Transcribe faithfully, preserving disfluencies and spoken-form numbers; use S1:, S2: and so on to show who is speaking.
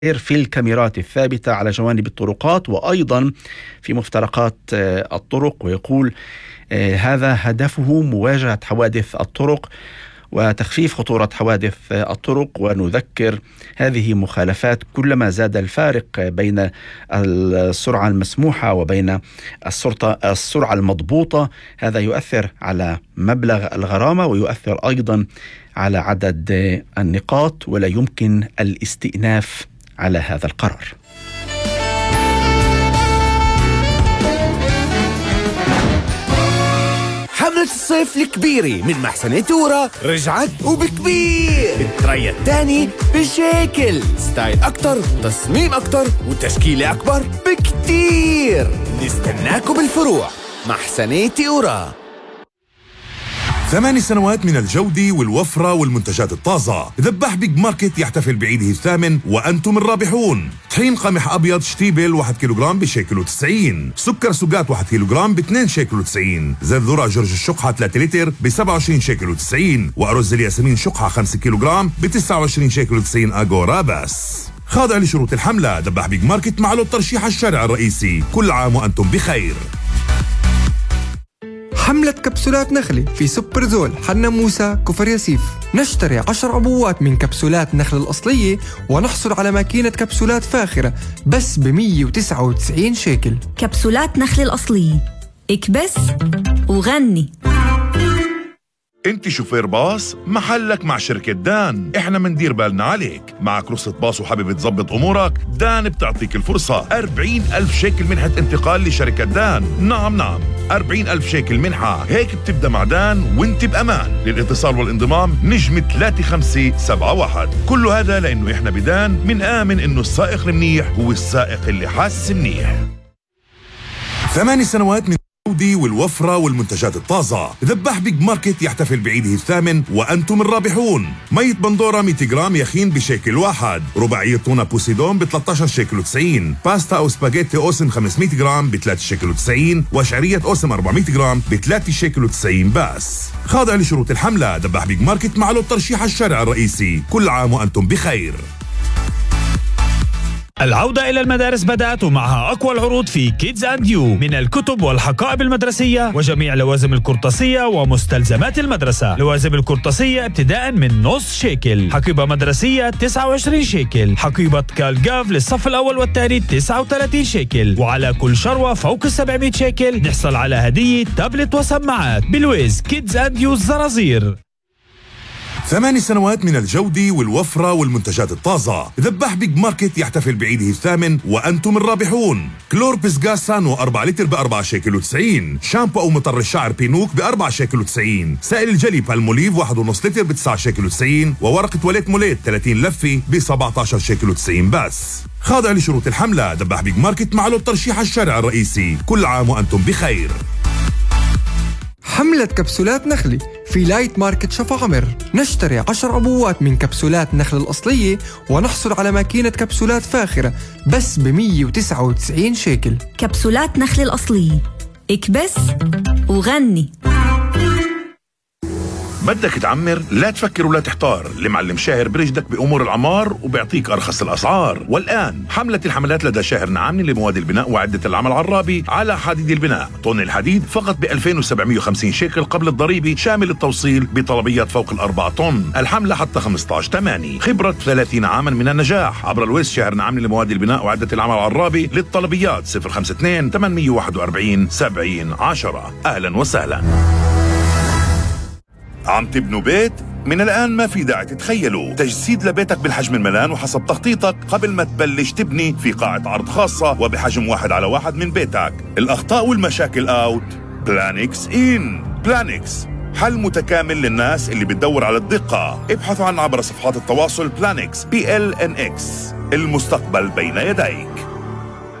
S1: في الكاميرات الثابتة على جوانب الطرقات وأيضا في مفترقات الطرق، ويقول هذا هدفه مواجهة حوادث الطرق وتخفيف خطورة حوادث الطرق. ونذكر هذه مخالفات كلما زاد الفارق بين السرعة المسموحة وبين السرعة المضبوطة، هذا يؤثر على مبلغ الغرامة ويؤثر أيضا على عدد النقاط، ولا يمكن الاستئناف على هذا القرار.
S2: حملة الصيف الكبيرة من محسن تورا رجعت وبكبير. التري الثاني بشكل ستايل أكتر، تصميم أكتر، وتشكيلة أكبر بكتير. نستناكم بالفروع. محسن تورا.
S3: ثماني سنوات من الجودة والوفرة والمنتجات الطازة. ذبح بيج ماركت يحتفل بعيده الثامن وأنتم الرابحون. طحين قمح أبيض شتيبل واحد كيلوغرام بشيكل وتسعين. سكر سوقات واحد كيلوغرام باثنين شيكل وتسعين. زيت ذرة جورج الشقحة ثلاثة لتر بسبعة وعشرين شيكل وتسعين. وأرز الياسمين شقحة خمسة كيلوغرام بتسعة وعشرين شيكل وتسعين أغورا بس. خاضع لشروط الحملة. ذبح بيج ماركت معه الترشيح الشارع الرئيسي. كل عام وأنتم بخير.
S4: حملة كبسولات نخلة في سوبر زول حنا موسى كفر ياسيف. نشتري عشر عبوات من كبسولات نخلة الأصلية ونحصل على ماكينة كبسولات فاخرة بس ب مية وتسعة وتسعين شيكل.
S5: كبسولات نخلة الأصلية، اكبس وغني.
S3: انت شوفير باص؟ محلك مع شركة دان. احنا مندير بالنا عليك. معك رخصة باص وحابب تظبط امورك؟ دان بتعطيك الفرصة. أربعين ألف شيكل منحة انتقال لشركة دان. نعم نعم أربعين ألف شيكل منحة. هيك بتبدأ مع دان وانت بأمان. للاتصال والانضمام نجم ثلاثة خمسة سبعة واحد. كل هذا لأنه احنا بدان من آمن انه السائق المنيح هو السائق اللي حاس منيح. ثماني سنوات من الجودة والوفرة والمنتجات الطازة. ذبح بيج ماركت يحتفل بعيده الثامن وأنتم الرابحون. مية بندورة مية جرام يخين بشيكل واحد. رباعية تونة بوسيدون ب ثلاثة عشر شيكل وتسعين. باستا أو سباجيتي أوسم خمسمية جرام ب ثلاثة شيكل وتسعين. وشعرية أوسم أربعمية جرام ب ثلاثة شيكل وتسعين بس. خاضع لشروط الحملة. ذبح بيج ماركت معه الترشيح الشارع الرئيسي. كل عام وأنتم بخير.
S6: العودة إلى المدارس بدأت ومعها أقوى العروض في كيدز أند يو من الكتب والحقائب المدرسية وجميع لوازم القرطاسية ومستلزمات المدرسة. لوازم القرطاسية ابتداء من نص شيكل، حقيبة مدرسية تسعة وعشرين شيكل، حقيبة كالجاف للصف الأول والثاني تسعة وثلاثين شيكل، وعلى كل شروة فوق السبعمية شيكل نحصل على هدية تابلت وسماعات. بلويز كيدز أند يو الزرازير.
S3: ثماني سنوات من الجودة والوفرة والمنتجات الطازة. ذبح بيج ماركت يحتفل بعيده الثامن وأنتم الرابحون. كلور بيسغاس سانو أربعة لتر بأربعة شيكل وتسعين. شامبو أو مطر الشعر بينوك بأربعة شيكل وتسعين. سائل الجلي بالموليف واحد ونص لتر بتسعة شيكل وتسعين. وورقة تواليت موليت ثلاثين لفة بسبعة عشر شيكل وتسعين بس. خاضع لشروط الحملة. ذبح بيج ماركت معه الترشيح الشارع الرئيسي. كل عام وأنتم بخير.
S4: حملة كبسولات نخلة في لايت ماركت شفا عمر. نشتري عشر عبوات من كبسولات نخلة الأصلية ونحصل على ماكينة كبسولات فاخرة بس ب مية وتسعة وتسعين شيكل.
S5: كبسولات نخلة الأصلية، اكبس وغني.
S3: بدك تعمر؟ لا تفكر ولا تحتار. المعلم شاهر برشدك بأمور العمار وبيعطيك أرخص الأسعار. والآن حملة الحملات لدى شاهر نعامني لمواد البناء وعدة العمل العرابي على حديد البناء. طن الحديد فقط ب ألفين وسبعمية وخمسين شيكل قبل الضريبة شامل التوصيل بطلبيات فوق الأربعة طن. الحملة حتى خمسة عشر ثمانية. خبرة ثلاثين عاما من النجاح. عبر الويس شاهر نعامني لمواد البناء وعدة العمل العرابي. للطلبيات صفر خمسة اثنين ثمانمية واحد وأربعين سبعين عشرة. أهلا وسهلا. عم تبنوا بيت؟ من الآن ما في داعي تتخيلوا. تجسيد لبيتك بالحجم الملان وحسب تخطيطك قبل ما تبلش تبني في قاعة عرض خاصة وبحجم واحد على واحد من بيتك. الأخطاء والمشاكل أوت، بلانكس إن. بلانكس حل متكامل للناس اللي بتدور على الدقة. ابحثوا عنا عبر صفحات التواصل بلانكس بي إل إن إكس. المستقبل بين يديك.